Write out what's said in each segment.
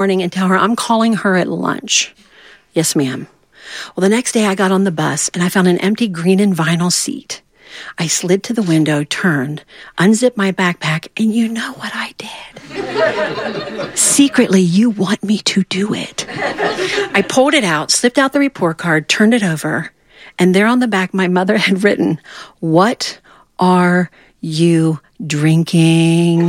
morning and tell her I'm calling her at lunch. Yes, ma'am. Well, the next day I got on the bus and I found an empty green and vinyl seat. I slid to the window, turned, unzipped my backpack, and you know what I did? Secretly, you want me to do it. I pulled it out, slipped out the report card, turned it over, and there on the back, my mother had written, "What are you drinking?"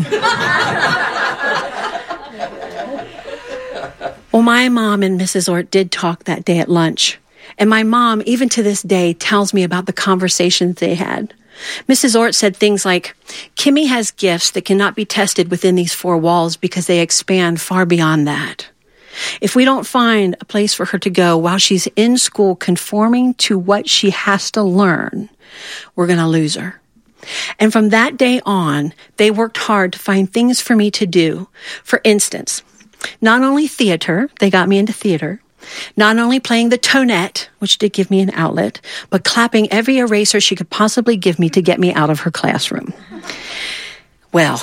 Well, my mom and Mrs. Ort did talk that day at lunch. And my mom, even to this day, tells me about the conversations they had. Mrs. Ort said things like, "Kimmy has gifts that cannot be tested within these four walls because they expand far beyond that. If we don't find a place for her to go while she's in school conforming to what she has to learn, we're going to lose her." And from that day on, they worked hard to find things for me to do. For instance, not only theater, they got me into theater, not only playing the tonette, which did give me an outlet, but clapping every eraser she could possibly give me to get me out of her classroom. Well,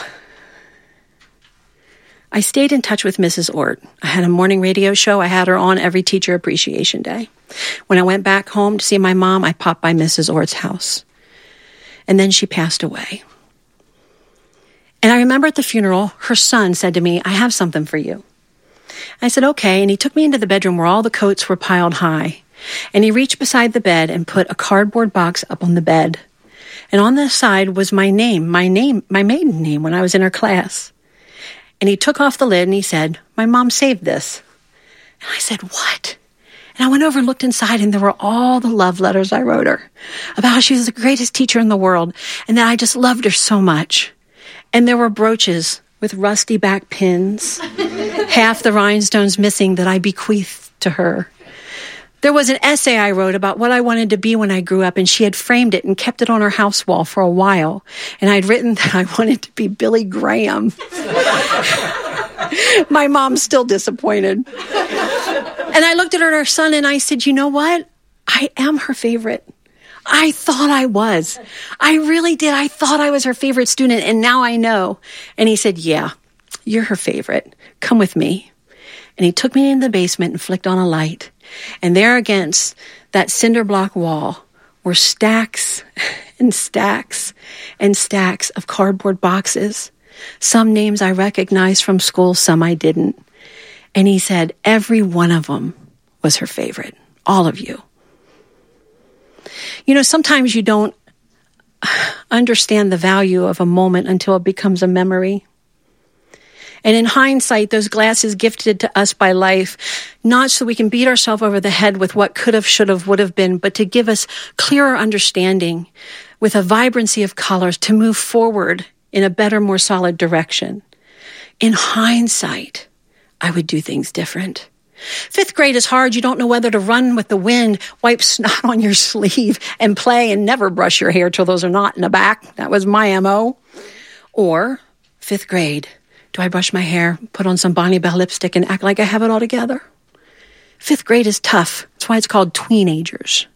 I stayed in touch with Mrs. Ort. I had a morning radio show. I had her on every Teacher Appreciation Day. When I went back home to see my mom, I popped by Mrs. Ort's house. And then she passed away. And I remember at the funeral, her son said to me, "I have something for you." I said, "Okay." And he took me into the bedroom where all the coats were piled high. And he reached beside the bed and put a cardboard box up on the bed. And on the side was my maiden name when I was in her class. And he took off the lid and he said, "My mom saved this." And I said, "What?" And I went over and looked inside, and there were all the love letters I wrote her about how she was the greatest teacher in the world and that I just loved her so much. And there were brooches with rusty back pins, half the rhinestones missing, that I bequeathed to her. There was an essay I wrote about what I wanted to be when I grew up, and she had framed it and kept it on her house wall for a while. And I'd written that I wanted to be Billy Graham. My mom's still disappointed. And I looked at her son and I said, "You know what? I am her favorite. I thought I was. I really did. I thought I was her favorite student, and now I know." And he said, "Yeah, you're her favorite. Come with me." And he took me into the basement and flicked on a light. And there against that cinder block wall were stacks and stacks and stacks of cardboard boxes. Some names I recognized from school, some I didn't. And he said every one of them was her favorite. All of you. You know, sometimes you don't understand the value of a moment until it becomes a memory. And in hindsight, those glasses gifted to us by life, not so we can beat ourselves over the head with what could have, should have, would have been, but to give us clearer understanding with a vibrancy of colors to move forward in a better, more solid direction. In hindsight, I would do things different. 5th grade is hard. You don't know whether to run with the wind, wipe snot on your sleeve, and play and never brush your hair till those are not in the back. That was my MO. Or 5th grade, do I brush my hair, put on some Bonnie Bell lipstick, and act like I have it all together? 5th grade is tough. That's why it's called tweenagers.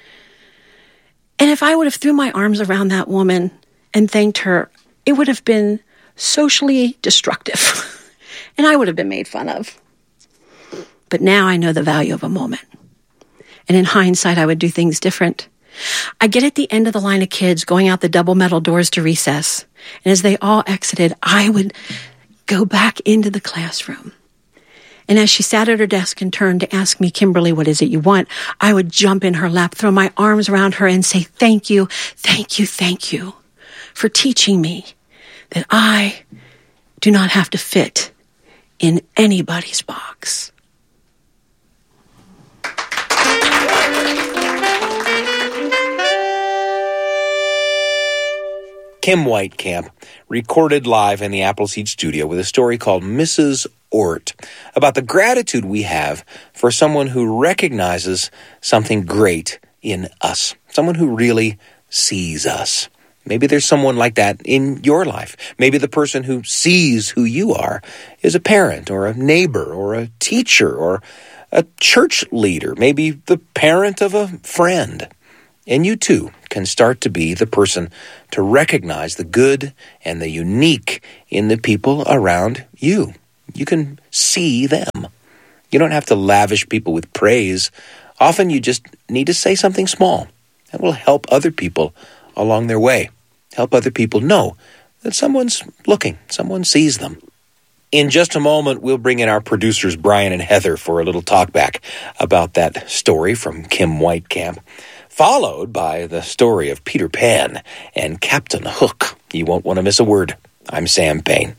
And if I would have threw my arms around that woman and thanked her, it would have been socially destructive. And I would have been made fun of. But now I know the value of a moment. And in hindsight, I would do things different. I get at the end of the line of kids going out the double metal doors to recess. And as they all exited, I would go back into the classroom. And as she sat at her desk and turned to ask me, "Kimberly, what is it you want?" I would jump in her lap, throw my arms around her and say, "Thank you, thank you, thank you for teaching me that I do not have to fit in anybody's box." Kim Whitecamp recorded live in the Appleseed studio with a story called Mrs. Ort, about the gratitude we have for someone who recognizes something great in us, someone who really sees us. Maybe there's someone like that in your life. Maybe the person who sees who you are is a parent or a neighbor or a teacher or a church leader, maybe the parent of a friend. And you too can start to be the person to recognize the good and the unique in the people around you. You can see them. You don't have to lavish people with praise. Often you just need to say something small that will help other people along their way. Help other people know that someone's looking, someone sees them. In just a moment, we'll bring in our producers, Brian and Heather, for a little talk back about that story from Kim Whitecamp, followed by the story of Peter Pan and Captain Hook. You won't want to miss a word. I'm Sam Payne.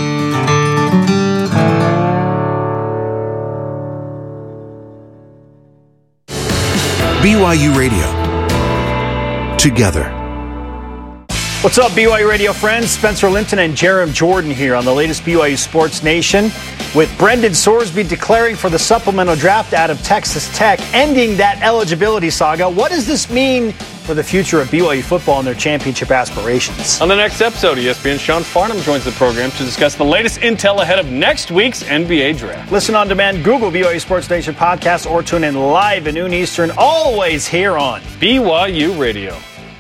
BYU Radio. Together. What's up, BYU Radio friends? Spencer Linton and Jerem Jordan here on the latest BYU Sports Nation. With Brendan Sorsby declaring for the supplemental draft out of Texas Tech, ending that eligibility saga, what does this mean for the future of BYU football and their championship aspirations? On the next episode, ESPN's Sean Farnham joins the program to discuss the latest intel ahead of next week's NBA draft. Listen on demand, Google BYU Sports Nation podcast, or tune in live at noon Eastern, always here on BYU Radio.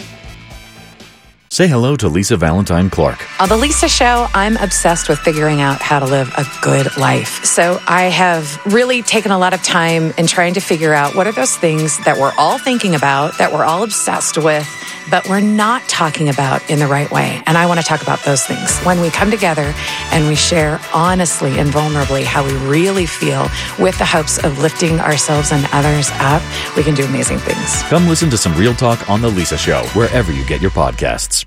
Say hello to Lisa Valentine Clark. On The Lisa Show, I'm obsessed with figuring out how to live a good life. So I have really taken a lot of time in trying to figure out what are those things that we're all thinking about, that we're all obsessed with, but we're not talking about in the right way. And I want to talk about those things. When we come together and we share honestly and vulnerably how we really feel with the hopes of lifting ourselves and others up, we can do amazing things. Come listen to some real talk on The Lisa Show, wherever you get your podcasts.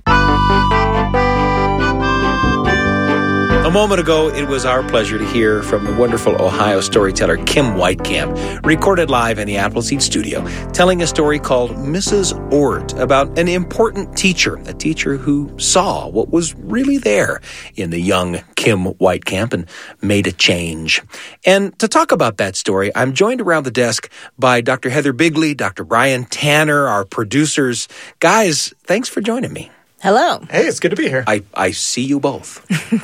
A moment ago, it was our pleasure to hear from the wonderful Ohio storyteller Kim Whitecamp, recorded live in the Appleseed studio, telling a story called Mrs. Ort, about an important teacher, a teacher who saw what was really there in the young Kim Whitecamp and made a change. And to talk about that story, I'm joined around the desk by Dr. Heather Bigley, Dr. Brian Tanner, our producers. Guys, thanks for joining me. Hello. Hey, it's good to be here. I see you both.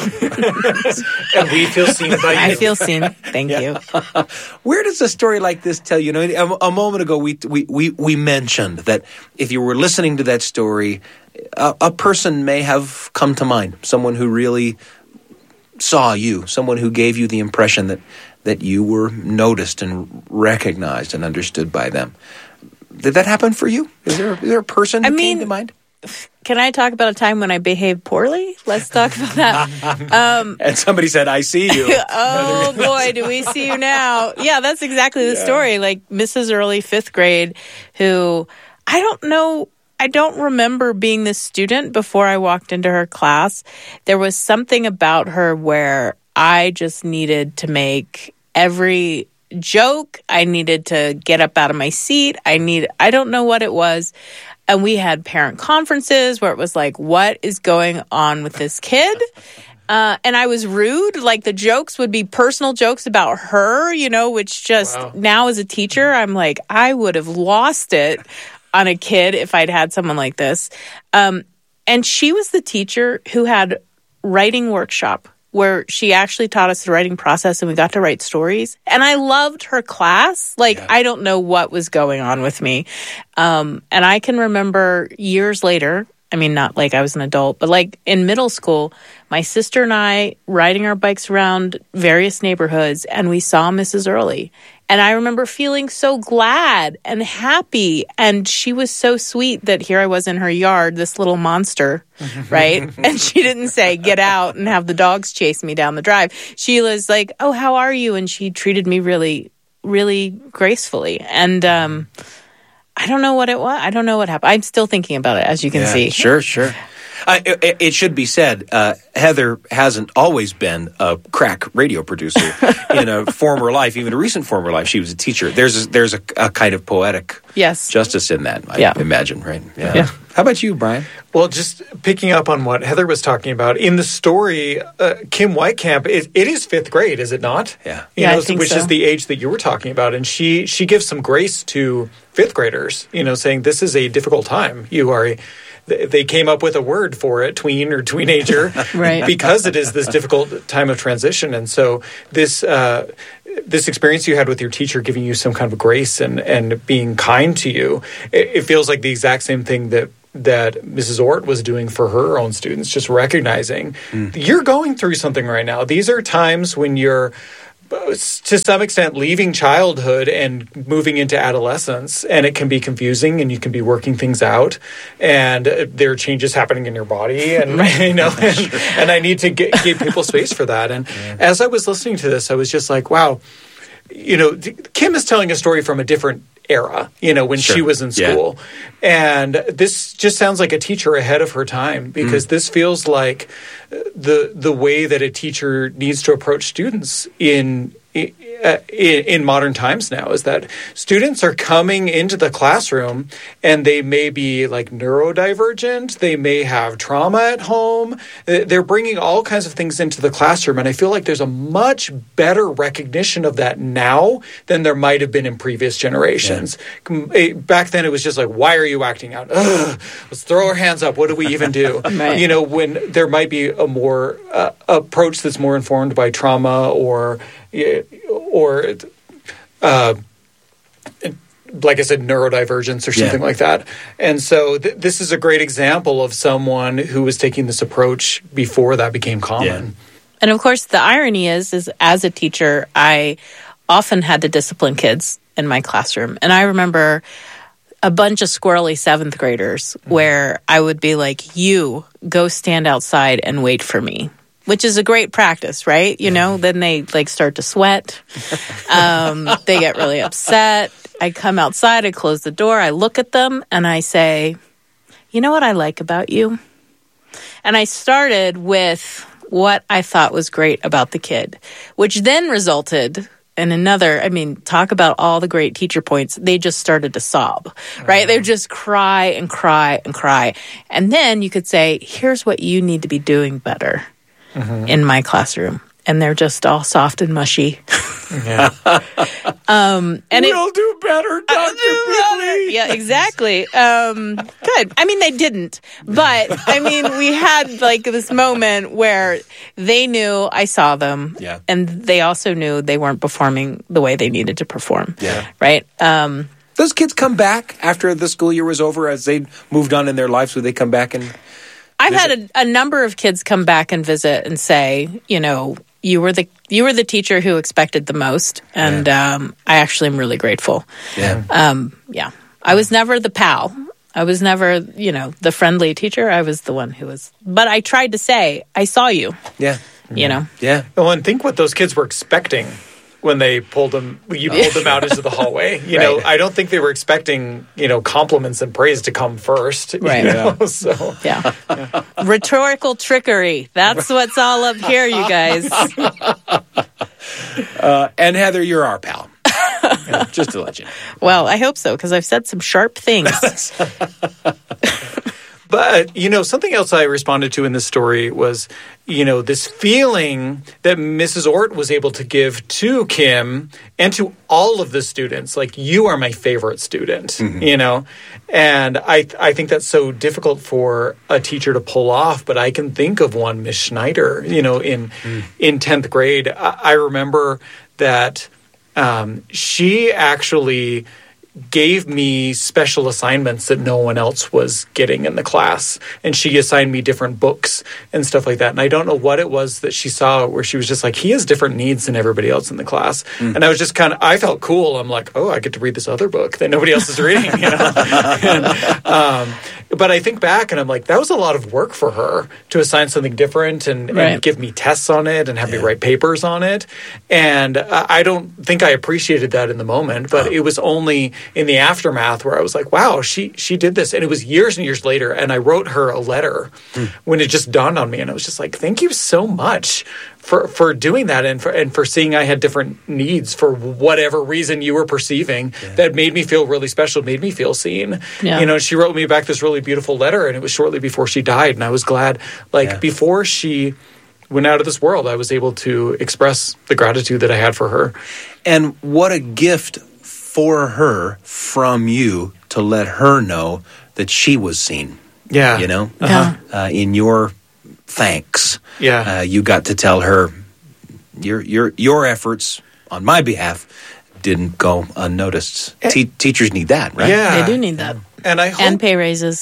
And we feel seen by you. I feel seen. Thank you. Where does a story like this tell you? A moment ago, we mentioned that if you were listening to that story, a person may have come to mind, someone who really saw you, someone who gave you the impression that you were noticed and recognized and understood by them. Did that happen for you? Is there a person who came to mind? Can I talk about a time when I behaved poorly? Let's talk about that. And somebody said, I see you. Oh, boy, do we see you now. Yeah, that's exactly the story. Like Mrs. Early, 5th grade, who I don't remember being this student before I walked into her class. There was something about her where I just needed to make every joke. I needed to get up out of my seat. I don't know what it was. And we had parent conferences where it was like, what is going on with this kid? And I was rude. Like the jokes would be personal jokes about her, which just now as a teacher, I'm like, I would have lost it on a kid if I'd had someone like this. And she was the teacher who had writing workshop where she actually taught us the writing process and we got to write stories. And I loved her class. I don't know what was going on with me. And I can remember years later, not like I was an adult, but like in middle school, my sister and I riding our bikes around various neighborhoods and we saw Mrs. Early. And I remember feeling so glad and happy. And she was so sweet that here I was in her yard, this little monster, right? And she didn't say, get out and have the dogs chase me down the drive. She was like, oh, how are you? And she treated me really, really gracefully. And I don't know what it was. I don't know what happened. I'm still thinking about it, as you can see. Sure. It should be said, Heather hasn't always been a crack radio producer. In a former life, even a recent former life, she was a teacher. There's a kind of poetic justice in that, I imagine, right? Yeah. How about you, Brian? Well, just picking up on what Heather was talking about, in the story, Kim Whitecamp, it is 5th grade, is it not? Yeah. I think which is the age that you were talking about. And she gives some grace to 5th graders, saying this is a difficult time. They came up with a word for it, tween or tweenager, right? Because it is this difficult time of transition. And so this experience you had with your teacher giving you some kind of grace and being kind to you, it feels like the exact same thing that that Mrs. Ort was doing for her own students, just recognizing you're going through something right now. These are times when you're, to some extent, leaving childhood and moving into adolescence, and it can be confusing, and you can be working things out, and there are changes happening in your body, and and I need to give people space for that. And as I was listening to this, I was just like, wow, Kim is telling a story from a different era, when she was in school. And this just sounds like a teacher ahead of her time, because this feels like the way that a teacher needs to approach students in modern times now, is that students are coming into the classroom and they may be like neurodivergent, they may have trauma at home, they're bringing all kinds of things into the classroom, and I feel like there's a much better recognition of that now than there might have been in previous generations. Back then it was just like, why are you acting out? Ugh, let's throw our hands up, what do we even do? When there might be a more approach that's more informed by trauma or like I said, neurodivergence or something like that. And so this is a great example of someone who was taking this approach before that became common. And of course, the irony is as a teacher, I often had to discipline kids in my classroom. And I remember a bunch of squirrely 7th graders where I would be like, you go stand outside and wait for me. Which is a great practice, right? Then they start to sweat. They get really upset. I come outside, I close the door, I look at them, and I say, you know what I like about you? And I started with what I thought was great about the kid, which then resulted in another, talk about all the great teacher points. They just started to sob, right? They would just cry and cry and cry. And then you could say, here's what you need to be doing better. In my classroom, and they're just all soft and mushy. And we'll do better, Dr. Pibley. Yeah, exactly. Good. They didn't, but we had this moment where they knew I saw them, and they also knew they weren't performing the way they needed to perform. Right. Those kids come back after the school year was over, as they moved on in their lives. Would they come back and? I've had a number of kids come back and visit and say, you were the teacher who expected the most, and I actually am really grateful. I was never the pal. I was never, the friendly teacher. I was the one who was. But I tried to say, I saw you. Yeah. Yeah. Well, and think what those kids were expecting when they pulled them out into the hallway. I don't think they were expecting, compliments and praise to come first. Right. So rhetorical trickery. That's what's all up here, you guys. And Heather, you're our pal. Just to let you know. Well, I hope so, because I've said some sharp things. But, something else I responded to in this story was, this feeling that Mrs. Ort was able to give to Kim and to all of the students, like, you are my favorite student, And I think that's so difficult for a teacher to pull off, but I can think of one, Miss Schneider, in 10th grade. I remember that she actually gave me special assignments that no one else was getting in the class. And she assigned me different books and stuff like that. And I don't know what it was that she saw where she was just like, he has different needs than everybody else in the class. And I was just I felt cool. I'm like, oh, I get to read this other book that nobody else is reading, But I think back and I'm like, that was a lot of work for her to assign something different and give me tests on it and have me write papers on it. And I don't think I appreciated that in the moment, but it was only in the aftermath where I was like, wow, she did this. And it was years and years later. And I wrote her a letter when it just dawned on me. And I was just like, thank you so much for doing that and for seeing I had different needs for whatever reason you were perceiving that made me feel really special, made me feel seen. Yeah. She wrote me back this really beautiful letter, and it was shortly before she died. And I was glad, before she went out of this world, I was able to express the gratitude that I had for her. And what a gift for her from you to let her know that she was seen. Yeah. In your thanks. Yeah. You got to tell her your efforts on my behalf didn't go unnoticed. Teachers need that, right? Yeah. They do need that. And I hope And pay raises.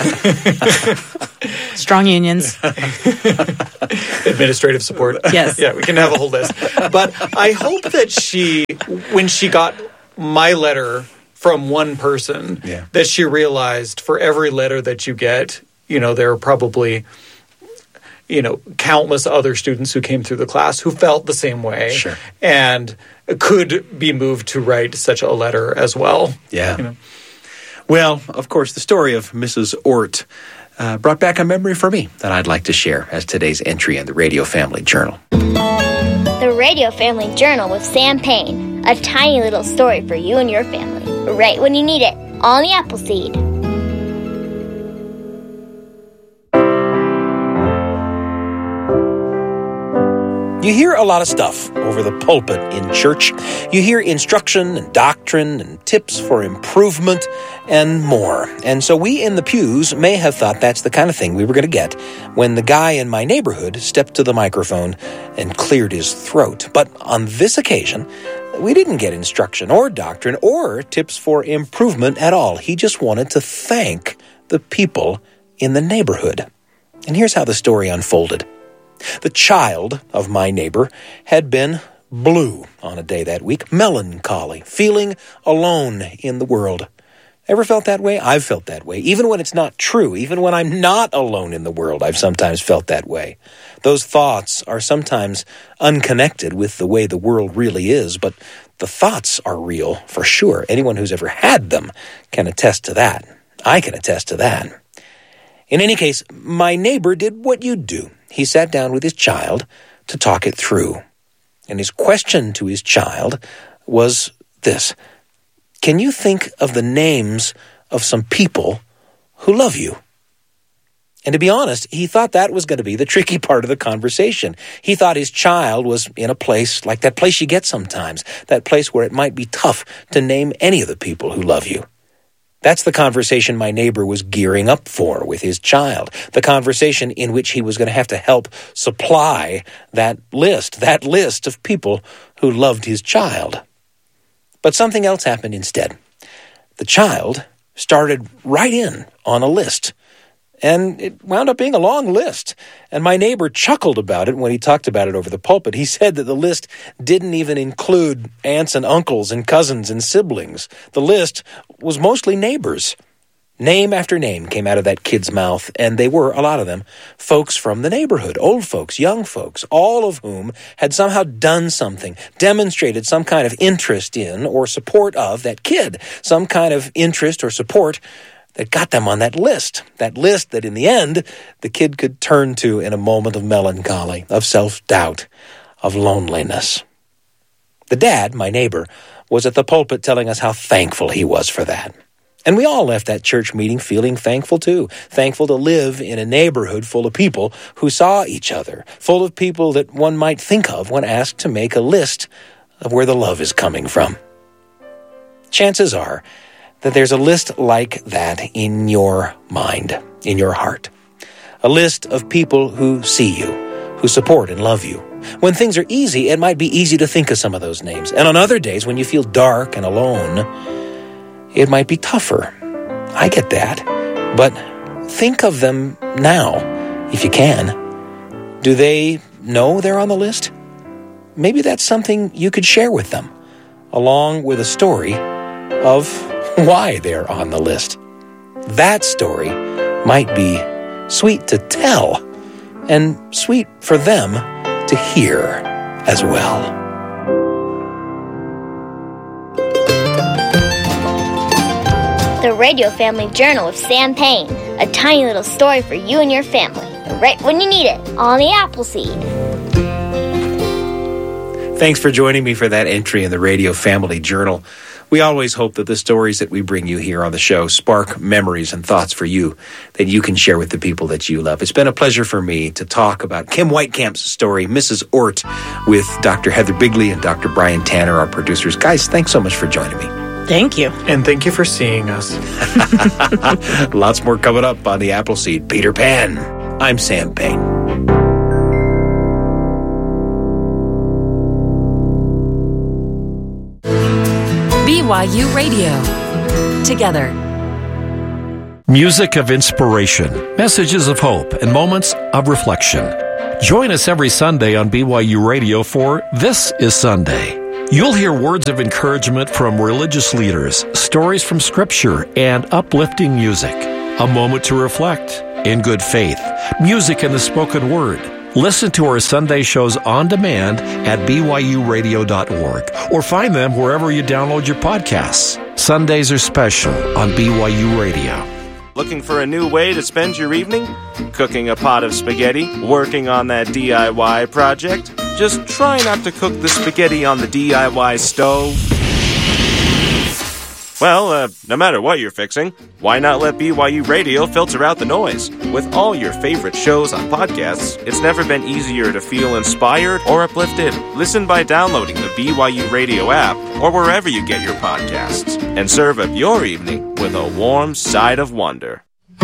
Strong unions. administrative support. Yes. Yeah, we can have a whole list. But I hope that when she got my letter from one person, that she realized for every letter that you get, there are probably, countless other students who came through the class who felt the same way. Sure. And could be moved to write such a letter as well. Yeah. Well, of course, the story of Mrs. Ort brought back a memory for me that I'd like to share as today's entry in the Radio Family Journal. The Radio Family Journal with Sam Payne. A tiny little story for you and your family. Right when you need it. On the Appleseed. You hear a lot of stuff over the pulpit in church. You hear instruction and doctrine and tips for improvement and more. And so we in the pews may have thought that's the kind of thing we were going to get when the guy in my neighborhood stepped to the microphone and cleared his throat. But on this occasion, we didn't get instruction or doctrine or tips for improvement at all. He just wanted to thank the people in the neighborhood. And here's how the story unfolded. The child of my neighbor had been blue on a day that week, melancholy, feeling alone in the world. Ever felt that way? I've felt that way. Even when it's not true, even when I'm not alone in the world, I've sometimes felt that way. Those thoughts are sometimes unconnected with the way the world really is, but the thoughts are real for sure. Anyone who's ever had them can attest to that. I can attest to that. In any case, my neighbor did what you'd do. He sat down with his child to talk it through. And his question to his child was this: can you think of the names of some people who love you? And to be honest, he thought that was going to be the tricky part of the conversation. He thought his child was in a place like that place you get sometimes, that place where it might be tough to name any of the people who love you. That's the conversation my neighbor was gearing up for with his child, the conversation in which he was going to have to help supply that list of people who loved his child. But something else happened instead. The child started right in on a list, and it wound up being a long list. And my neighbor chuckled about it when he talked about it over the pulpit. He said that the list didn't even include aunts and uncles and cousins and siblings. The list was mostly neighbors. Name after name came out of that kid's mouth, and they were, a lot of them, folks from the neighborhood, old folks, young folks, all of whom had somehow done something, demonstrated some kind of interest in or support of that kid, some kind of interest or support that got them on that list that in the end the kid could turn to in a moment of melancholy, of self-doubt, of loneliness. The dad, my neighbor, was at the pulpit telling us how thankful he was for that. And we all left that church meeting feeling thankful too, thankful to live in a neighborhood full of people who saw each other, full of people that one might think of when asked to make a list of where the love is coming from. Chances are that there's a list like that in your mind, in your heart. A list of people who see you, who support and love you. When things are easy, it might be easy to think of some of those names. And on other days, when you feel dark and alone, it might be tougher. I get that. But think of them now, if you can. Do they know they're on the list? Maybe that's something you could share with them, along with a story of why they're on the list. That story might be sweet to tell and sweet for them to hear as well. The Radio Family Journal with Sam Payne. A tiny little story for you and your family. Right when you need it. On the Appleseed. Thanks for joining me for that entry in the Radio Family Journal. We always hope that the stories that we bring you here on the show spark memories and thoughts for you that you can share with the people that you love. It's been a pleasure for me to talk about Kim Weitkamp's story, Mrs. Ort, with Dr. Heather Bigley and Dr. Brian Tanner, our producers. Guys, thanks so much for joining me. Thank you. And thank you for seeing us. Lots more coming up on the Appleseed. Peter Pan. I'm Sam Payne. BYU Radio. Together. Music of inspiration, messages of hope, and moments of reflection. Join us every Sunday on BYU Radio for This is Sunday. You'll hear words of encouragement from religious leaders, stories from Scripture, and uplifting music. A moment to reflect in good faith, music and the spoken word. Listen to our Sunday shows on demand at byuradio.org or find them wherever you download your podcasts. Sundays are special on BYU Radio. Looking for a new way to spend your evening? Cooking a pot of spaghetti? Working on that DIY project? Just try not to cook the spaghetti on the DIY stove. Well, no matter what you're fixing, why not let BYU Radio filter out the noise? With all your favorite shows on podcasts, it's never been easier to feel inspired or uplifted. Listen by downloading the BYU Radio app or wherever you get your podcasts, and serve up your evening with a warm side of wonder.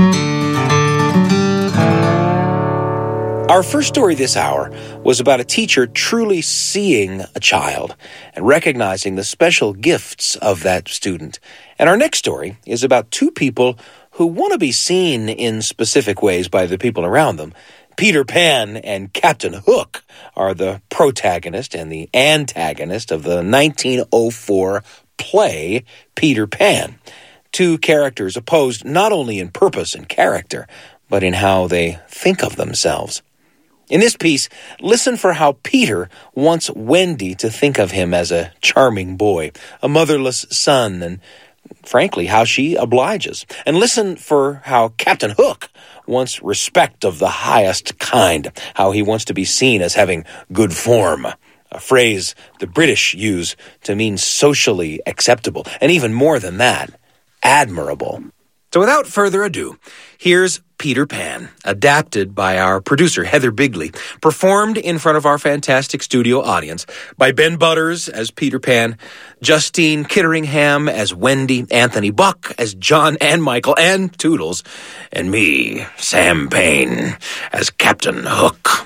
Our first story this hour was about a teacher truly seeing a child and recognizing the special gifts of that student. And our next story is about two people who want to be seen in specific ways by the people around them. Peter Pan and Captain Hook are the protagonist and the antagonist of the 1904 play Peter Pan. Two characters opposed not only in purpose and character, but in how they think of themselves. In this piece, listen for how Peter wants Wendy to think of him as a charming boy, a motherless son, and frankly, how she obliges. And listen for how Captain Hook wants respect of the highest kind, how he wants to be seen as having good form, a phrase the British use to mean socially acceptable, and even more than that, admirable. So without further ado, here's Peter Pan, adapted by our producer Heather Bigley, performed in front of our fantastic studio audience by Ben Butters as Peter Pan, Justine Kitteringham as Wendy, Anthony Buck as John and Michael and Toodles, and me, Sam Payne, as Captain Hook.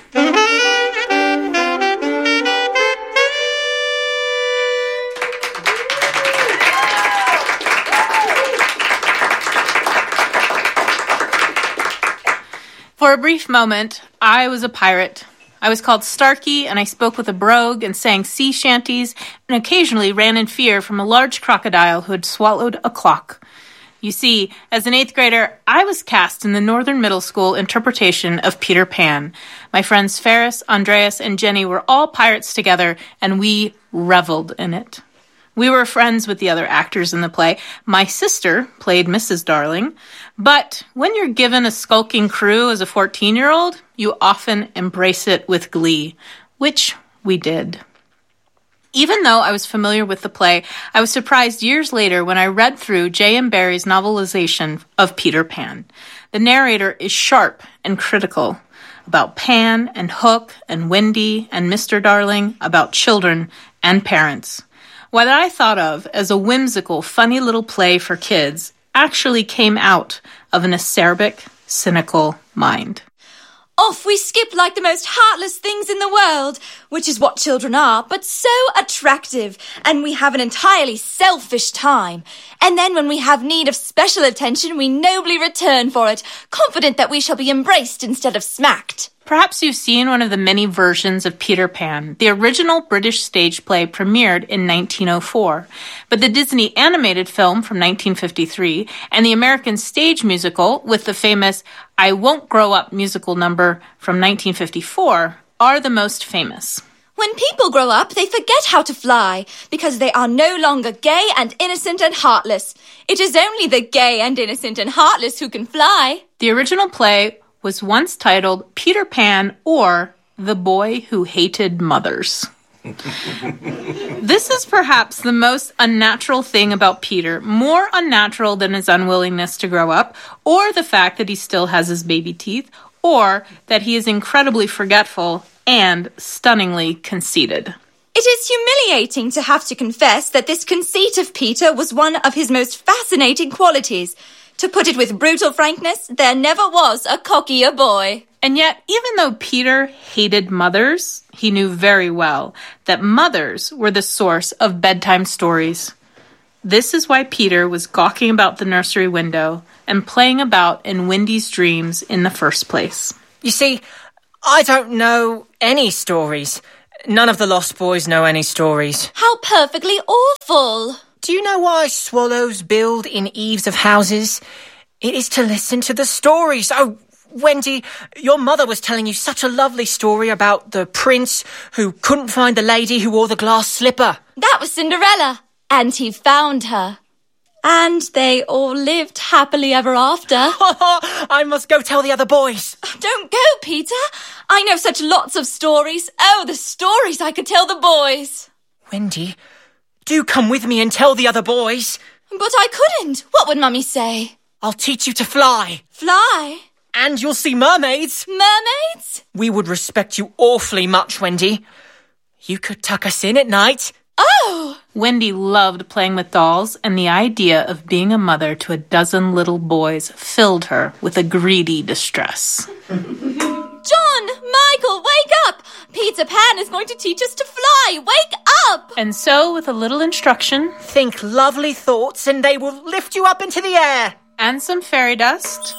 For a brief moment, I was a pirate. I was called Starkey, and I spoke with a brogue and sang sea shanties, and occasionally ran in fear from a large crocodile who had swallowed a clock. You see, as an 8th grader, I was cast in the Northern Middle School interpretation of Peter Pan. My friends Ferris, Andreas, and Jenny were all pirates together, and we reveled in it. We were friends with the other actors in the play. My sister played Mrs. Darling. But when you're given a skulking crew as a 14-year-old, you often embrace it with glee, which we did. Even though I was familiar with the play, I was surprised years later when I read through J.M. Barrie's novelization of Peter Pan. The narrator is sharp and critical about Pan and Hook and Wendy and Mr. Darling, about children and parents. What I thought of as a whimsical, funny little play for kids actually came out of an acerbic, cynical mind. Off we skip like the most heartless things in the world, which is what children are, but so attractive, and we have an entirely selfish time. And then when we have need of special attention, we nobly return for it, confident that we shall be embraced instead of smacked. Perhaps you've seen one of the many versions of Peter Pan. The original British stage play premiered in 1904, but the Disney animated film from 1953 and the American stage musical with the famous I Won't Grow Up musical number from 1954 are the most famous. When people grow up, they forget how to fly, because they are no longer gay and innocent and heartless. It is only the gay and innocent and heartless who can fly. The original play was once titled Peter Pan or The Boy Who Hated Mothers. This is perhaps the most unnatural thing about Peter, more unnatural than his unwillingness to grow up, or the fact that he still has his baby teeth, or that he is incredibly forgetful and stunningly conceited. It is humiliating to have to confess that this conceit of Peter was one of his most fascinating qualities. To put it with brutal frankness, there never was a cockier boy. And yet, even though Peter hated mothers, he knew very well that mothers were the source of bedtime stories. This is why Peter was gawking about the nursery window and playing about in Wendy's dreams in the first place. You see, I don't know any stories. None of the Lost Boys know any stories. How perfectly awful! Do you know why swallows build in eaves of houses? It is to listen to the stories. Oh, Wendy, your mother was telling you such a lovely story about the prince who couldn't find the lady who wore the glass slipper. That was Cinderella, and he found her. And they all lived happily ever after. I must go tell the other boys. Don't go, Peter. I know such lots of stories. Oh, the stories I could tell the boys. Wendy, do come with me and tell the other boys. But I couldn't. What would Mummy say? I'll teach you to fly. Fly? And you'll see mermaids. Mermaids? We would respect you awfully much, Wendy. You could tuck us in at night. Oh! Wendy loved playing with dolls, and the idea of being a mother to a dozen little boys filled her with a greedy distress. John! Michael, wake up! Peter Pan is going to teach us to fly! Wake up! And so, with a little instruction, think lovely thoughts and they will lift you up into the air. And some fairy dust.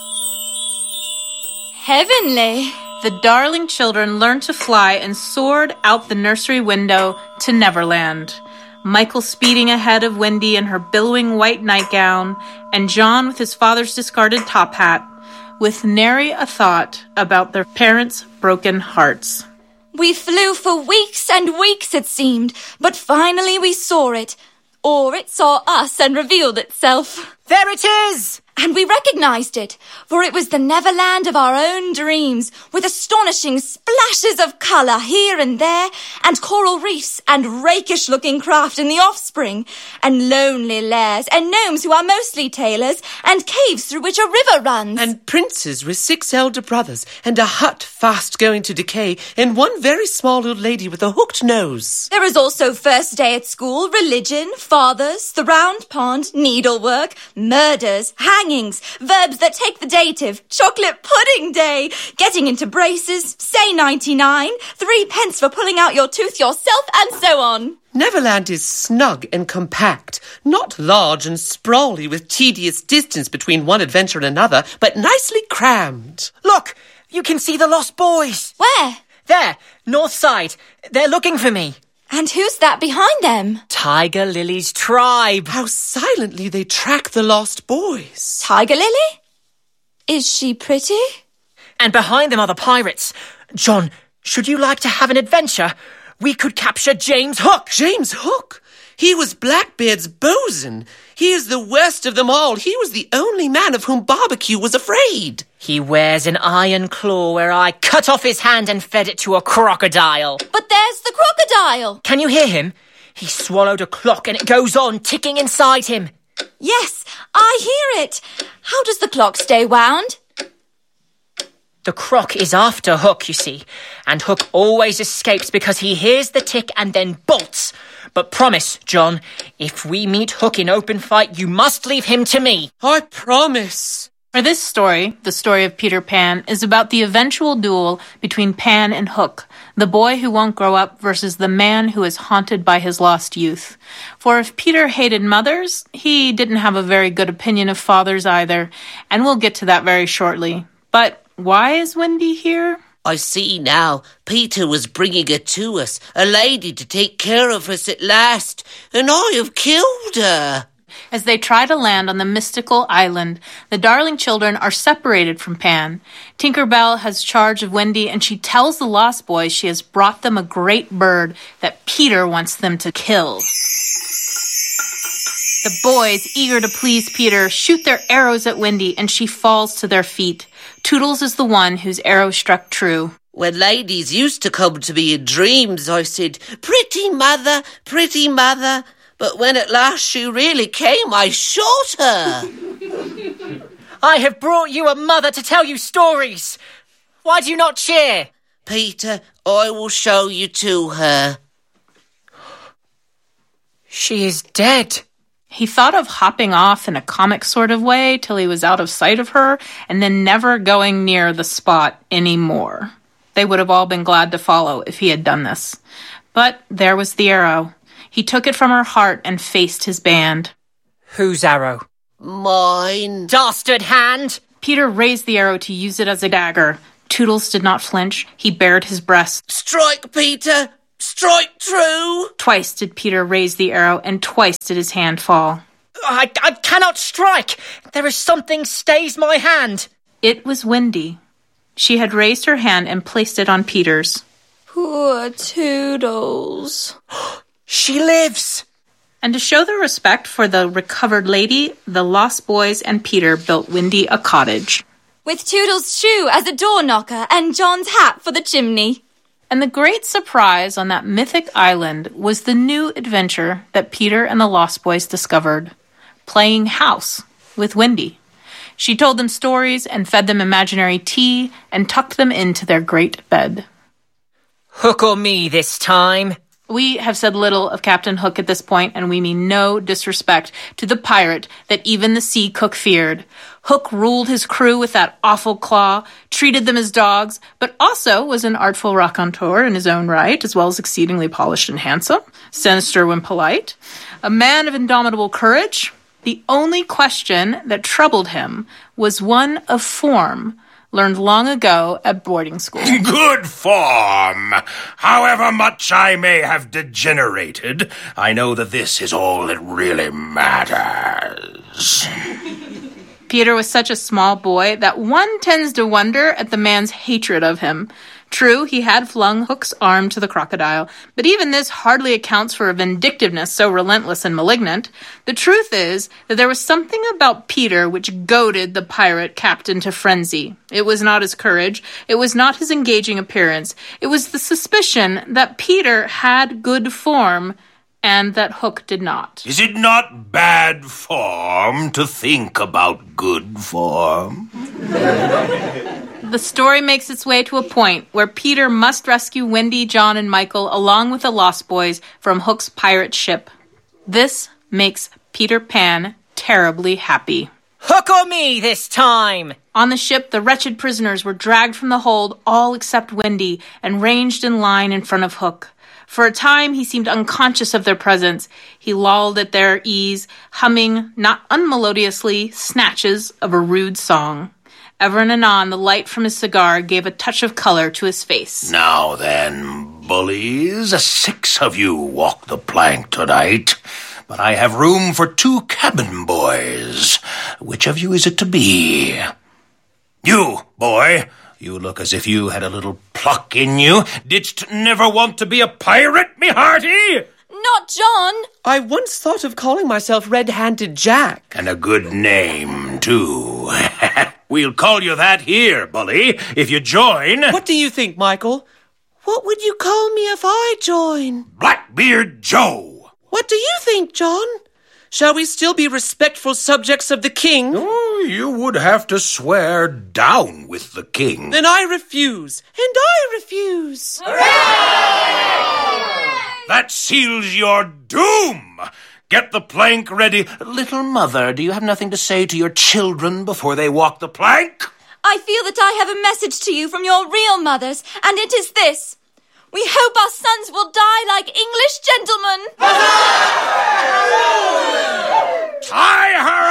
Heavenly. The darling children learned to fly and soared out the nursery window to Neverland. Michael speeding ahead of Wendy in her billowing white nightgown, and John with his father's discarded top hat, with nary a thought about their parents' broken hearts. We flew for weeks and weeks, it seemed, but finally we saw it. Or it saw us and revealed itself. There it is! And we recognized it, for it was the Neverland of our own dreams, with astonishing splashes of colour here and there, and coral reefs, and rakish-looking craft in the offspring, and lonely lairs, and gnomes who are mostly tailors, and caves through which a river runs. And princes with 6 elder brothers, and a hut fast going to decay, and one very small old lady with a hooked nose. There is also first day at school, religion, fathers, the round pond, needlework, murders, hangings, verbs that take the dative, chocolate pudding day, getting into braces, say 99, 3 pence for pulling out your tooth yourself, and so on. Neverland is snug and compact, not large and sprawly with tedious distance between one adventure and another, but nicely crammed. Look, you can see the Lost Boys. Where? There, north side. They're looking for me. And who's that behind them? Tiger Lily's tribe. How silently they track the Lost Boys. Tiger Lily? Is she pretty? And behind them are the pirates. John, should you like to have an adventure? We could capture James Hook. James Hook? He was Blackbeard's bosun. He is the worst of them all. He was the only man of whom Barbecue was afraid. He wears an iron claw where I cut off his hand and fed it to a crocodile. But there's the crocodile. Can you hear him? He swallowed a clock and it goes on ticking inside him. Yes, I hear it. How does the clock stay wound? The croc is after Hook, you see, and Hook always escapes because he hears the tick and then bolts. But promise, John, if we meet Hook in open fight, you must leave him to me. I promise. For this story, the story of Peter Pan, is about the eventual duel between Pan and Hook, the boy who won't grow up versus the man who is haunted by his lost youth. For if Peter hated mothers, he didn't have a very good opinion of fathers either, and we'll get to that very shortly. But why is Wendy here? I see now. Peter was bringing her to us, a lady to take care of us at last, and I have killed her. As they try to land on the mystical island, the darling children are separated from Pan. Tinkerbell has charge of Wendy, and she tells the Lost Boys she has brought them a great bird that Peter wants them to kill. The boys, eager to please Peter, shoot their arrows at Wendy, and she falls to their feet. Toodles is the one whose arrow struck true. When ladies used to come to me in dreams, I said, pretty mother, pretty mother. But when at last she really came, I shot her. I have brought you a mother to tell you stories. Why do you not cheer? Peter, I will show you to her. She is dead. He thought of hopping off in a comic sort of way till he was out of sight of her, and then never going near the spot anymore. They would have all been glad to follow if he had done this. But there was the arrow. He took it from her heart and faced his band. Whose arrow? Mine. Dastard hand! Peter raised the arrow to use it as a dagger. Toodles did not flinch. He bared his breast. Strike, Peter! Strike true! Twice did Peter raise the arrow, and twice did his hand fall. I cannot strike! There is something stays my hand! It was Wendy. She had raised her hand and placed it on Peter's. Poor Toodles. She lives! And to show their respect for the recovered lady, the Lost Boys and Peter built Wendy a cottage. With Toodles' shoe as a door knocker and John's hat for the chimney. And the great surprise on that mythic island was the new adventure that Peter and the Lost Boys discovered. Playing house with Wendy. She told them stories and fed them imaginary tea and tucked them into their great bed. Hook or me this time? We have said little of Captain Hook at this point, and we mean no disrespect to the pirate that even the sea cook feared. Hook ruled his crew with that awful claw, treated them as dogs, but also was an artful raconteur in his own right, as well as exceedingly polished and handsome, sinister when polite, a man of indomitable courage. The only question that troubled him was one of form, learned long ago at boarding school. Good form! However much I may have degenerated, I know that this is all that really matters. Peter was such a small boy that one tends to wonder at the man's hatred of him. True, he had flung Hook's arm to the crocodile, but even this hardly accounts for a vindictiveness so relentless and malignant. The truth is that there was something about Peter which goaded the pirate captain to frenzy. It was not his courage. It was not his engaging appearance. It was the suspicion that Peter had good form and that Hook did not. Is it not bad form to think about good form? The story makes its way to a point where Peter must rescue Wendy, John, and Michael along with the Lost Boys from Hook's pirate ship. This makes Peter Pan terribly happy. Hook or me this time! On the ship, the wretched prisoners were dragged from the hold, all except Wendy, and ranged in line in front of Hook. For a time, he seemed unconscious of their presence. He lolled at their ease, humming, not unmelodiously, snatches of a rude song. Ever and anon, the light from his cigar gave a touch of color to his face. Now then, bullies, 6 of you walk the plank tonight, but I have room for 2 cabin boys. Which of you is it to be? You, boy, you look as if you had a little pluck in you. Didst never want to be a pirate, me hearty? Not John. I once thought of calling myself Red-Handed Jack. And a good name, too. We'll call you that here, bully, if you join. What do you think, Michael? What would you call me if I join? Blackbeard Joe. What do you think, John? Shall we still be respectful subjects of the king? Oh, you would have to swear down with the king. Then I refuse. And I refuse. Hooray! That seals your doom. Get the plank ready. Little mother, do you have nothing to say to your children before they walk the plank? I feel that I have a message to you from your real mothers, and it is this. We hope our sons will die like English gentlemen. Tie her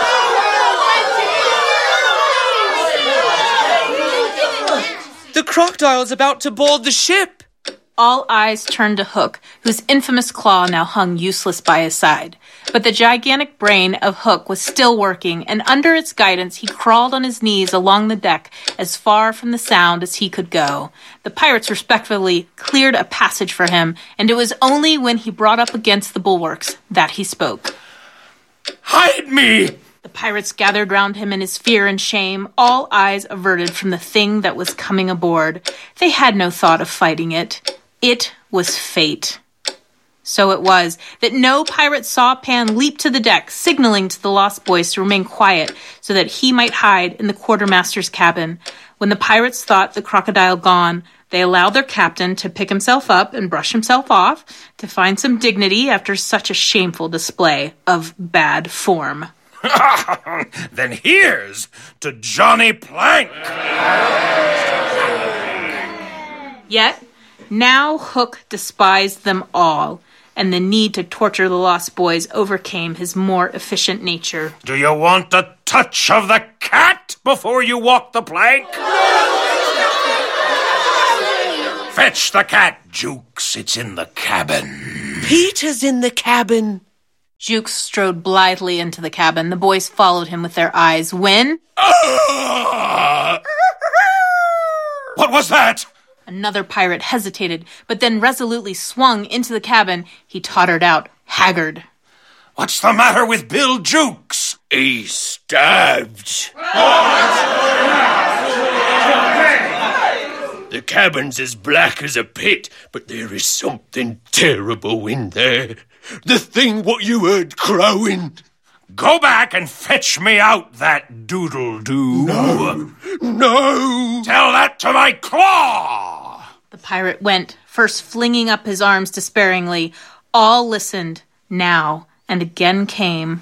up! The crocodile's about to board the ship. All eyes turned to Hook, whose infamous claw now hung useless by his side. But the gigantic brain of Hook was still working, and under its guidance he crawled on his knees along the deck as far from the sound as he could go. The pirates respectfully cleared a passage for him, and it was only when he brought up against the bulwarks that he spoke. Hide me! The pirates gathered round him in his fear and shame, all eyes averted from the thing that was coming aboard. They had no thought of fighting it. It was fate. So it was that no pirate saw Pan leap to the deck, signaling to the Lost Boys to remain quiet so that he might hide in the quartermaster's cabin. When the pirates thought the crocodile gone, they allowed their captain to pick himself up and brush himself off to find some dignity after such a shameful display of bad form. Then here's to Johnny Plank. Yet, now Hook despised them all, and the need to torture the lost boys overcame his more efficient nature. Do you want a touch of the cat before you walk the plank? Fetch the cat, Jukes. It's in the cabin. Peter's in the cabin. Jukes strode blithely into the cabin. The boys followed him with their eyes when... What was that? Another pirate hesitated, but then resolutely swung into the cabin. He tottered out, haggard. What's the matter with Bill Jukes? He's stabbed. The cabin's as black as a pit, but there is something terrible in there. The thing what you heard crowing. Go back and fetch me out that doodle-doo. No! Tell that to my claw! The pirate went, first flinging up his arms despairingly. All listened, now, and again came.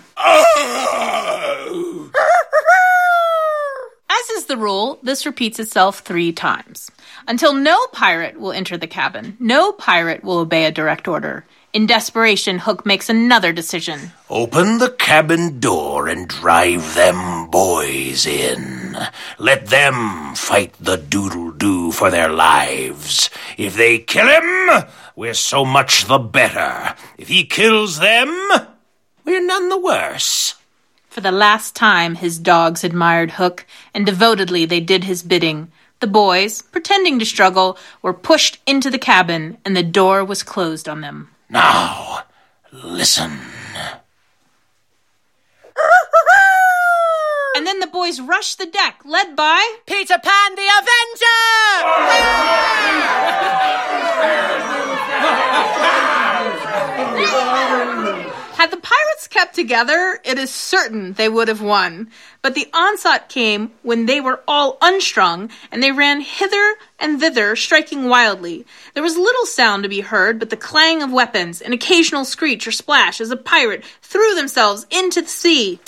Oh! As is the rule, this repeats itself 3 times. Until no pirate will enter the cabin. No pirate will obey a direct order. In desperation, Hook makes another decision. Open the cabin door and drive them boys in. Let them fight the doodle-doo for their lives. If they kill him, we're so much the better. If he kills them, we're none the worse. For the last time, his dogs admired Hook, and devotedly they did his bidding. The boys, pretending to struggle, were pushed into the cabin, and the door was closed on them. Now, listen. And then the boys rushed the deck, led by... Peter Pan the Avenger! Had the pirates kept together, it is certain they would have won. But the onslaught came when they were all unstrung, and they ran hither and thither, striking wildly. There was little sound to be heard but the clang of weapons, an occasional screech or splash as a pirate threw themselves into the sea.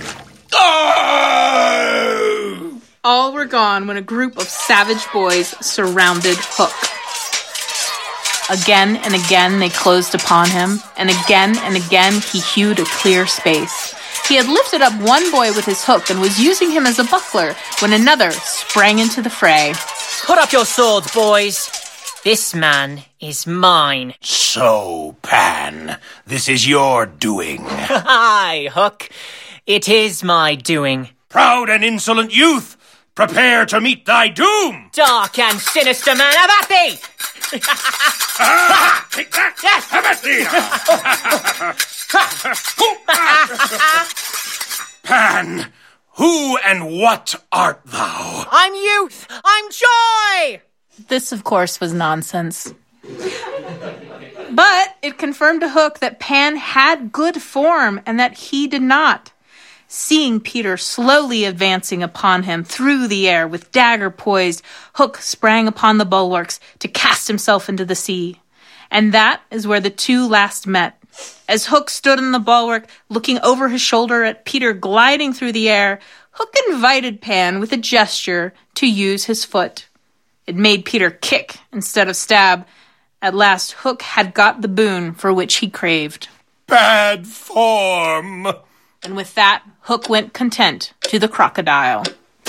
Oh! All were gone when a group of savage boys surrounded Hook. Again and again they closed upon him, and again he hewed a clear space. He had lifted up one boy with his hook and was using him as a buckler when another sprang into the fray. Put up your swords, boys. This man is mine. So, Pan, this is your doing. Aye, Hook. It is my doing. Proud and insolent youth, prepare to meet thy doom. Dark and sinister man, have at thee! Take that! Yes! Have at thee! Pan, who and what art thou? I'm youth! I'm joy! This, of course, was nonsense. But it confirmed to Hook that Pan had good form and that he did not. Seeing Peter slowly advancing upon him through the air with dagger poised, Hook sprang upon the bulwarks to cast himself into the sea. And that is where the two last met. As Hook stood on the bulwark, looking over his shoulder at Peter gliding through the air, Hook invited Pan with a gesture to use his foot. It made Peter kick instead of stab. At last, Hook had got the boon for which he craved. Bad form! And with that, Hook went content to the crocodile.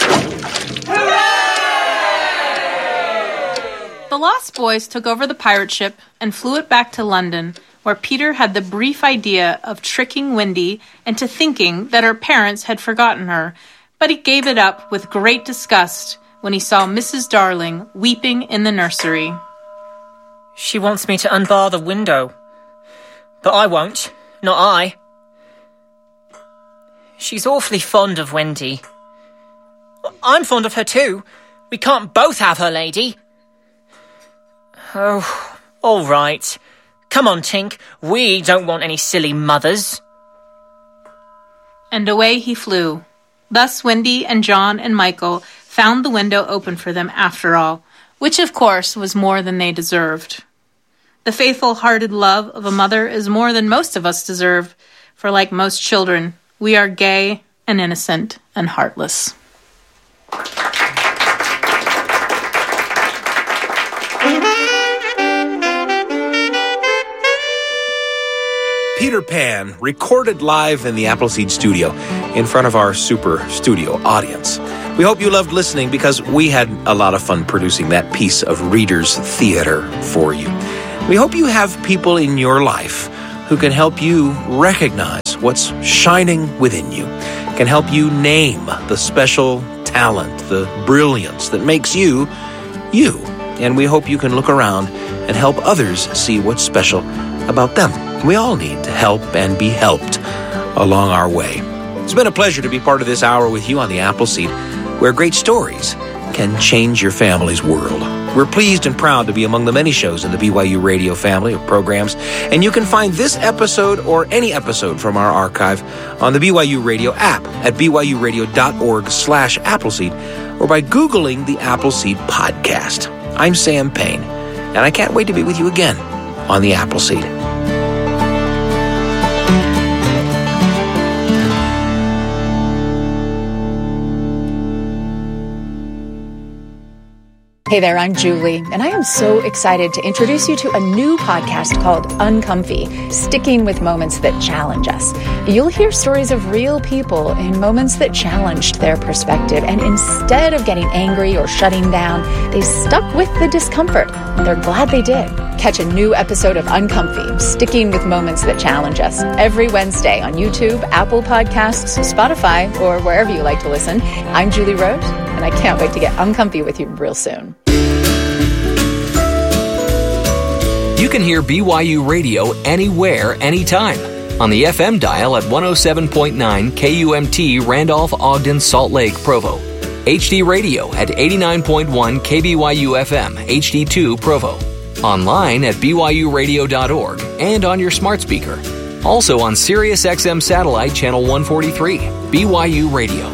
Hooray! The Lost Boys took over the pirate ship and flew it back to London, where Peter had the brief idea of tricking Wendy into thinking that her parents had forgotten her, but he gave it up with great disgust when he saw Mrs. Darling weeping in the nursery. She wants me to unbar the window. But I won't. Not I. She's awfully fond of Wendy. I'm fond of her too. We can't both have her, lady. Oh, all right. Come on, Tink. We don't want any silly mothers. And away he flew. Thus Wendy and John and Michael found the window open for them after all, which of course was more than they deserved. The faithful-hearted love of a mother is more than most of us deserve, for like most children, we are gay and innocent and heartless. Peter Pan, recorded live in the Appleseed studio in front of our super studio audience. We hope you loved listening because we had a lot of fun producing that piece of Reader's Theater for you. We hope you have people in your life who can help you recognize what's shining within you, can help you name the special talent, the brilliance that makes you, you. And we hope you can look around and help others see what's special about them. We all need to help and be helped along our way. It's been a pleasure to be part of this hour with you on the Appleseed, where great stories can change your family's world. We're pleased and proud to be among the many shows in the BYU Radio family of programs, and you can find this episode or any episode from our archive on the BYU Radio app at byuradio.org/Appleseed or by Googling the Appleseed Podcast. I'm Sam Payne, and I can't wait to be with you again on the Appleseed. Hey there, I'm Julie, and I am so excited to introduce you to a new podcast called Uncomfy, Sticking with Moments That Challenge Us. You'll hear stories of real people in moments that challenged their perspective, and instead of getting angry or shutting down, they stuck with the discomfort, and they're glad they did. Catch a new episode of Uncomfy, Sticking with Moments That Challenge Us, every Wednesday on YouTube, Apple Podcasts, Spotify, or wherever you like to listen. I'm Julie Rose, and I can't wait to get uncomfy with you real soon. You can hear BYU Radio anywhere, anytime. On the FM dial at 107.9 KUMT Randolph, Ogden, Salt Lake, Provo. HD Radio at 89.1 KBYU FM, HD2 Provo. Online at byuradio.org and on your smart speaker. Also on Sirius XM Satellite Channel 143, BYU Radio.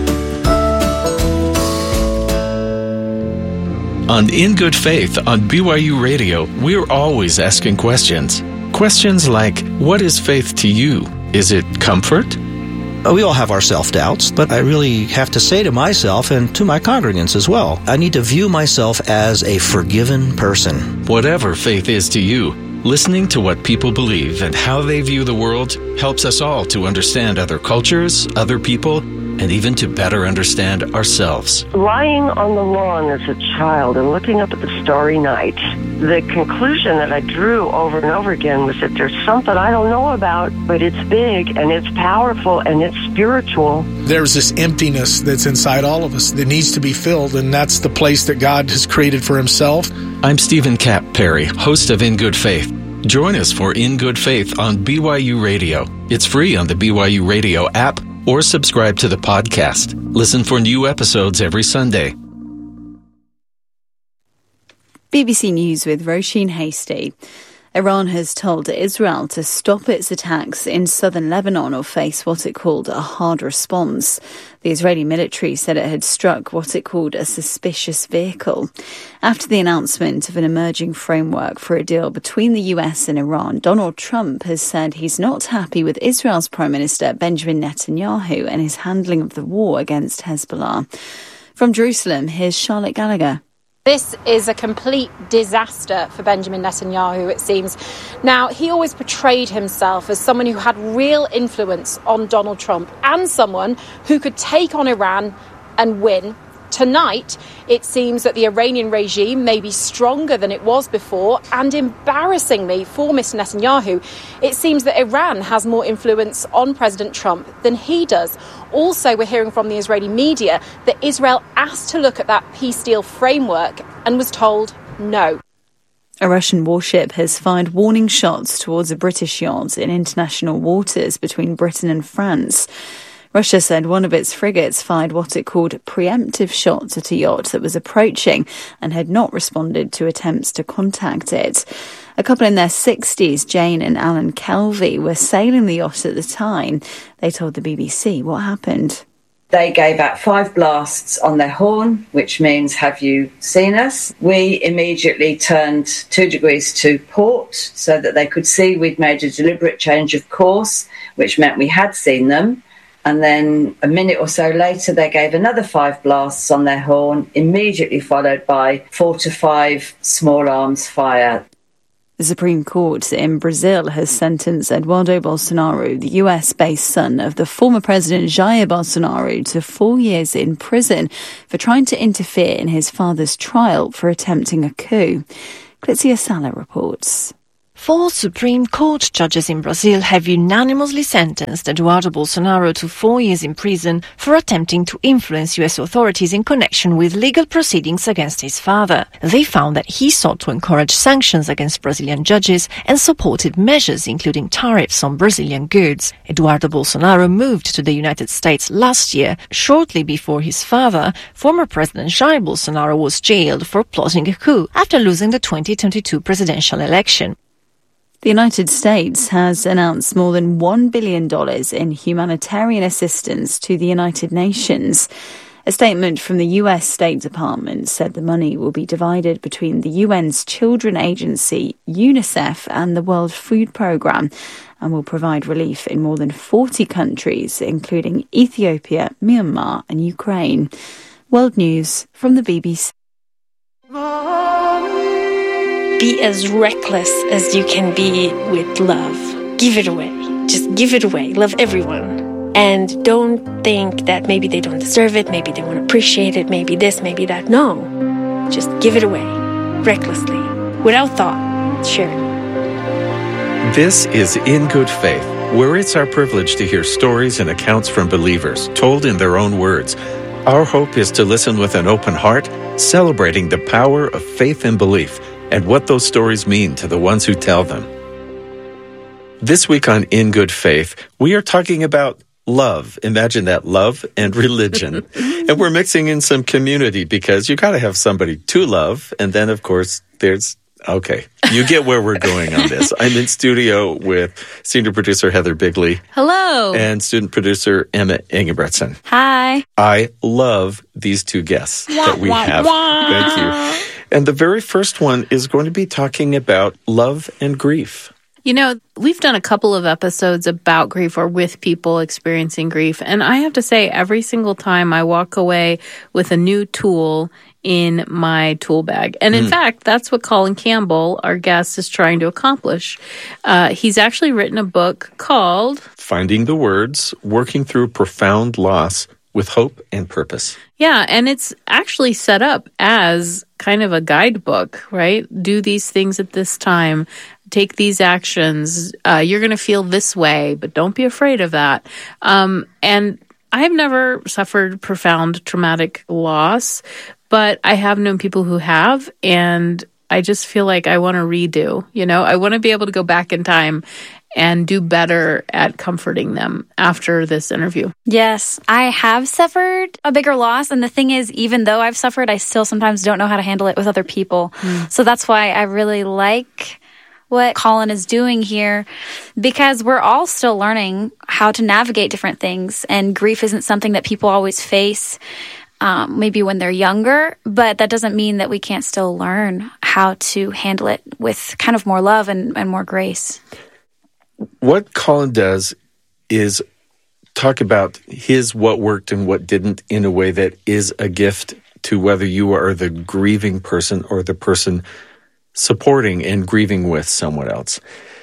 On In Good Faith on BYU Radio, we're always asking questions. Questions like, what is faith to you? Is it comfort? We all have our self-doubts, but I really have to say to myself and to my congregants as well, I need to view myself as a forgiven person. Whatever faith is to you, listening to what people believe and how they view the world helps us all to understand other cultures, other people, and even to better understand ourselves. Lying on the lawn as a child and looking up at the starry night, the conclusion that I drew over and over again was that there's something I don't know about, but it's big and it's powerful and it's spiritual. There's this emptiness that's inside all of us that needs to be filled, and that's the place that God has created for himself. I'm Stephen Cap Perry, host of In Good Faith. Join us for In Good Faith on BYU Radio. It's free on the BYU Radio app, or subscribe to the podcast. Listen for new episodes every Sunday. BBC News with Roisin Hastie. Iran has told Israel to stop its attacks in southern Lebanon or face what it called a hard response. The Israeli military said it had struck what it called a suspicious vehicle. After the announcement of an emerging framework for a deal between the US and Iran, Donald Trump has said he's not happy with Israel's Prime Minister Benjamin Netanyahu and his handling of the war against Hezbollah. From Jerusalem, here's Charlotte Gallagher. This is a complete disaster for Benjamin Netanyahu, it seems. Now, he always portrayed himself as someone who had real influence on Donald Trump and someone who could take on Iran and win. Tonight, it seems that the Iranian regime may be stronger than it was before, and embarrassingly for Mr. Netanyahu, it seems that Iran has more influence on President Trump than he does. Also, we're hearing from the Israeli media that Israel asked to look at that peace deal framework and was told no. A Russian warship has fired warning shots towards a British yacht in international waters between Britain and France. Russia said one of its frigates fired what it called preemptive shots at a yacht that was approaching and had not responded to attempts to contact it. A couple in their 60s, Jane and Alan Kelvey, were sailing the yacht at the time. They told the BBC what happened. They gave out 5 blasts on their horn, which means, have you seen us? We immediately turned 2 degrees to port so that they could see we'd made a deliberate change of course, which meant we had seen them. And then a minute or so later, they gave another 5 blasts on their horn, immediately followed by 4 to 5 small arms fire. The Supreme Court in Brazil has sentenced Eduardo Bolsonaro, the US-based son of the former president Jair Bolsonaro, to 4 years in prison for trying to interfere in his father's trial for attempting a coup. Clitzia Sala reports. 4 Supreme Court judges in Brazil have unanimously sentenced Eduardo Bolsonaro to 4 years in prison for attempting to influence U.S. authorities in connection with legal proceedings against his father. They found that he sought to encourage sanctions against Brazilian judges and supported measures including tariffs on Brazilian goods. Eduardo Bolsonaro moved to the United States last year, shortly before his father, former President Jair Bolsonaro, was jailed for plotting a coup after losing the 2022 presidential election. The United States has announced more than $1 billion in humanitarian assistance to the United Nations. A statement from the US State Department said the money will be divided between the UN's children agency, UNICEF, and the World Food Programme, and will provide relief in more than 40 countries, including Ethiopia, Myanmar, and Ukraine. World News from the BBC. Be as reckless as you can be with love. Give it away. Just give it away. Love everyone. And don't think that maybe they don't deserve it, maybe they won't appreciate it, maybe this, maybe that. No. Just give it away. Recklessly. Without thought. Share it. This is In Good Faith, where it's our privilege to hear stories and accounts from believers, told in their own words. Our hope is to listen with an open heart, celebrating the power of faith and belief, and what those stories mean to the ones who tell them. This week on In Good Faith, we are talking about love. Imagine that, love and religion. And we're mixing in some community because you got to have somebody to love. And then, of course, okay, you get where we're going on this. I'm in studio with senior producer Heather Bigley. Hello. And student producer Emma Ingebretson. Hi. I love these two guests that we have. Thank you. And the very first one is going to be talking about love and grief. You know, we've done a couple of episodes about grief or with people experiencing grief. And I have to say, every single time I walk away with a new tool in my tool bag. And in fact, that's what Colin Campbell, our guest, is trying to accomplish. He's actually written a book called Finding the Words, Working Through Profound Loss with Hope and Purpose. Yeah, and it's actually set up as kind of a guidebook, right? Do these things at this time. Take these actions. You're going to feel this way, but don't be afraid of that. And I've never suffered profound traumatic loss, but I have known people who have, and I just feel like I want to redo. You know, I want to be able to go back in time and do better at comforting them after this interview. Yes, I have suffered a bigger loss. And the thing is, even though I've suffered, I still sometimes don't know how to handle it with other people. So that's why I really like what Colin is doing here, because we're all still learning how to navigate different things. And grief isn't something that people always face, maybe when they're younger, but that doesn't mean that we can't still learn how to handle it with kind of more love and more grace. What Colin does is talk about his what worked and what didn't in a way that is a gift to whether you are the grieving person or the person supporting and grieving with someone else.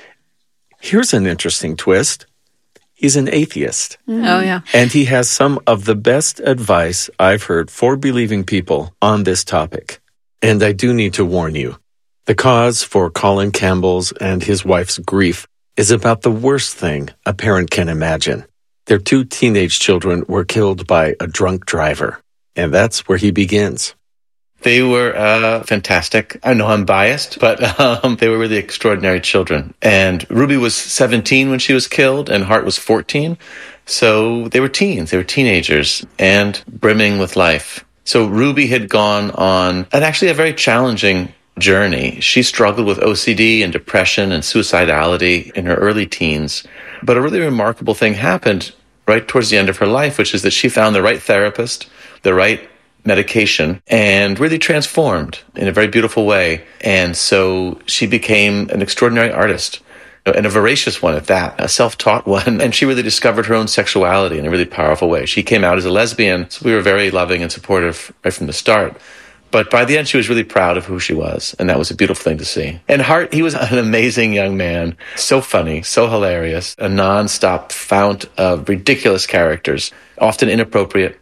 Here's an interesting twist. He's an atheist. Oh, yeah. And he has some of the best advice I've heard for believing people on this topic. And I do need to warn you, the cause for Colin Campbell's and his wife's grief is about the worst thing a parent can imagine. Their 2 teenage children were killed by a drunk driver. And that's where he begins. They were fantastic. I know I'm biased, but they were really extraordinary children. And Ruby was 17 when she was killed, and Hart was 14. So they were teens. They were teenagers and brimming with life. So Ruby had gone on a very challenging journey. She struggled with OCD and depression and suicidality in her early teens. But a really remarkable thing happened right towards the end of her life, which is that she found the right therapist, the right medication, and really transformed in a very beautiful way. And so she became an extraordinary artist, and a voracious one at that, a self-taught one. And she really discovered her own sexuality in a really powerful way. She came out as a lesbian, so we were very loving and supportive right from the start. But by the end, she was really proud of who she was, and that was a beautiful thing to see. And Hart, he was an amazing young man, so funny, so hilarious, a nonstop fount of ridiculous characters, often inappropriate.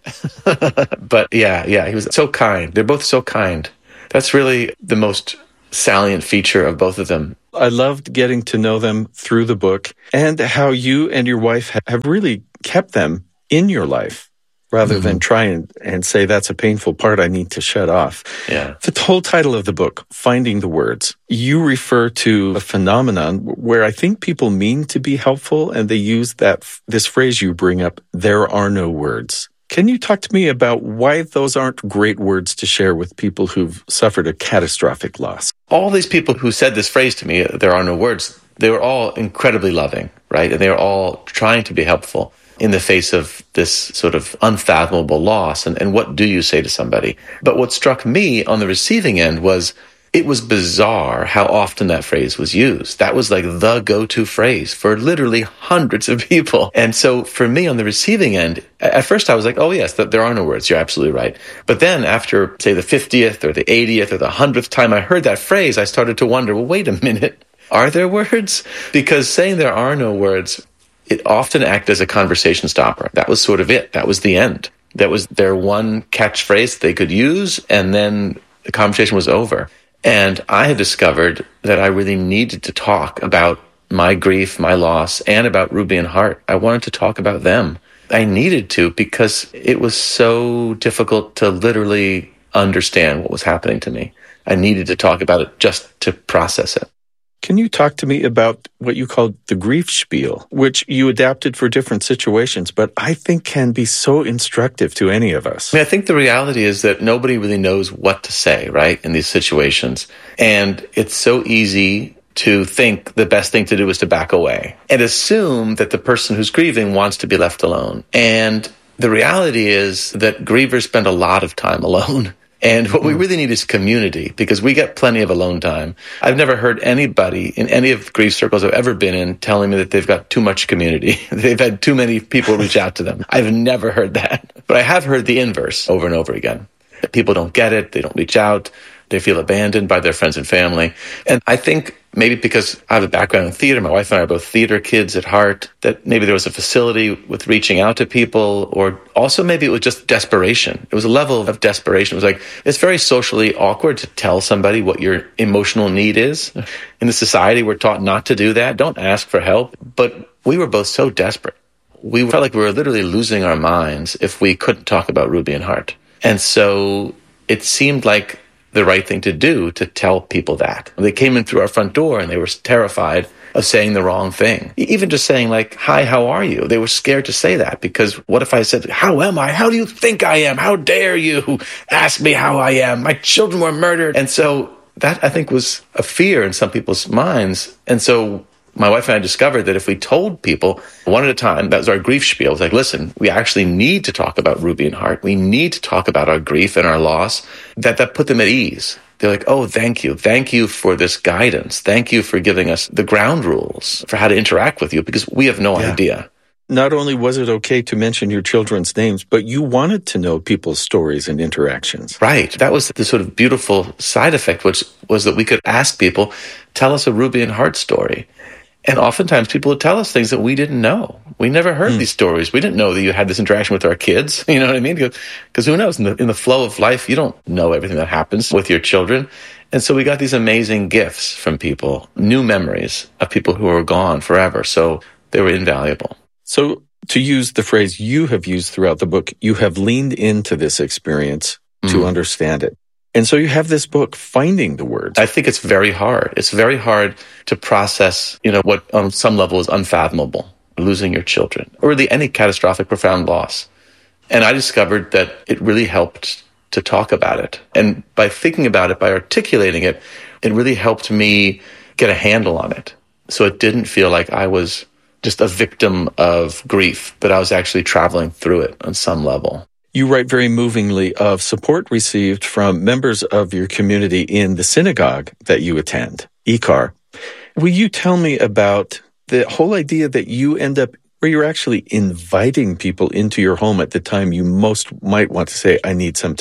But yeah, he was so kind. They're both so kind. That's really the most salient feature of both of them. I loved getting to know them through the book and how you and your wife have really kept them in your life rather than try and say that's a painful part I need to shut off. Yeah. The whole title of the book, Finding the Words, you refer to a phenomenon where I think people mean to be helpful and they use this phrase you bring up, there are no words. Can you talk to me about why those aren't great words to share with people who've suffered a catastrophic loss? All these people who said this phrase to me, there are no words, they were all incredibly loving, right? And they were all trying to be helpful in the face of this sort of unfathomable loss. And what do you say to somebody? But what struck me on the receiving end was it was bizarre how often that phrase was used. That was like the go-to phrase for literally hundreds of people. And so for me on the receiving end, at first I was like, oh yes, there are no words. You're absolutely right. But then after, say, the 50th or the 80th or the 100th time I heard that phrase, I started to wonder, well, wait a minute. Are there words? Because saying there are no words, it often acted as a conversation stopper. That was sort of it. That was the end. That was their one catchphrase they could use, and then the conversation was over. And I had discovered that I really needed to talk about my grief, my loss, and about Ruby and Hart. I wanted to talk about them. I needed to because it was so difficult to literally understand what was happening to me. I needed to talk about it just to process it. Can you talk to me about what you called the grief spiel, which you adapted for different situations, but I think can be so instructive to any of us? I think the reality is that nobody really knows what to say, right, in these situations. And it's so easy to think the best thing to do is to back away and assume that the person who's grieving wants to be left alone. And the reality is that grievers spend a lot of time alone. And what we really need is community, because we get plenty of alone time. I've never heard anybody in any of the grief circles I've ever been in telling me that they've got too much community. They've had too many people reach out to them. I've never heard that. But I have heard the inverse over and over again. That people don't get it, they don't reach out, they feel abandoned by their friends and family. And I think maybe because I have a background in theater, my wife and I are both theater kids at heart, that maybe there was a facility with reaching out to people, or also maybe it was just desperation. It was a level of desperation. It was like, it's very socially awkward to tell somebody what your emotional need is. In the society, we're taught not to do that. Don't ask for help. But we were both so desperate. We felt like we were literally losing our minds if we couldn't talk about Ruby and Hart. And so it seemed like the right thing to do to tell people that. They came in through our front door and they were terrified of saying the wrong thing. Even just saying like, hi, how are you? They were scared to say that, because what if I said, how am I? How do you think I am? How dare you ask me how I am? My children were murdered. And so that, I think, was a fear in some people's minds. And so my wife and I discovered that if we told people one at a time, that was our grief spiel. It was like, listen, we actually need to talk about Ruby and Hart. We need to talk about our grief and our loss. That put them at ease. They're like, oh, thank you. Thank you for this guidance. Thank you for giving us the ground rules for how to interact with you, because we have no idea. Not only was it okay to mention your children's names, but you wanted to know people's stories and interactions. Right. That was the sort of beautiful side effect, which was that we could ask people, tell us a Ruby and Hart story. And oftentimes people would tell us things that we didn't know. We never heard these stories. We didn't know that you had this interaction with our kids. You know what I mean? Because who knows? In the flow of life, you don't know everything that happens with your children. And so we got these amazing gifts from people, new memories of people who are gone forever. So they were invaluable. So to use the phrase you have used throughout the book, you have leaned into this experience to understand it. And so you have this book, Finding the Words. I think it's very hard. It's very hard to process, what on some level is unfathomable, losing your children, or really any catastrophic, profound loss. And I discovered that it really helped to talk about it. And by thinking about it, by articulating it, it really helped me get a handle on it. So it didn't feel like I was just a victim of grief, but I was actually traveling through it on some level. You write very movingly of support received from members of your community in the synagogue that you attend, ICAR. Will you tell me about the whole idea that you end up where you're actually inviting people into your home at the time you most might want to say, I need some time?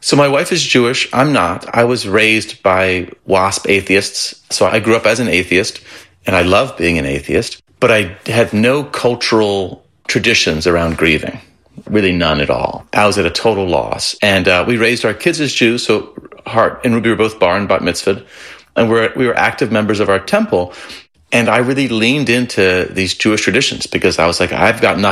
So my wife is Jewish. I'm not. I was raised by WASP atheists. So I grew up as an atheist, and I love being an atheist. But I had no cultural traditions around grieving. Really none at all. I was at a total loss. And we raised our kids as Jews. So Hart and Ruby were both bar and bat mitzvahed. And we were active members of our temple. And I really leaned into these Jewish traditions because I was like, I've got nothing